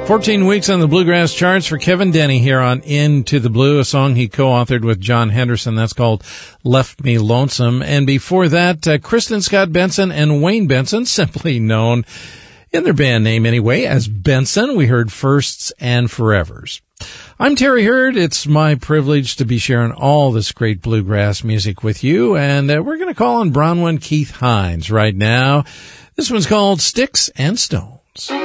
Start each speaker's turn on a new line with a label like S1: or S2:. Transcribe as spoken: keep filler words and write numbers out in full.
S1: fourteen weeks on the bluegrass charts for Kevin Denny here on Into the Blue, a song he co-authored with John Henderson. That's called Left Me Lonesome. And before that, uh, Kristen Scott Benson and Wayne Benson, simply known in their band name anyway as Benson. We heard Firsts and Forevers. I'm Terry Hurd. It's my privilege to be sharing all this great bluegrass music with you. And uh, we're going to call on Bronwyn Keith Hines right now. This one's called Sticks and Stones.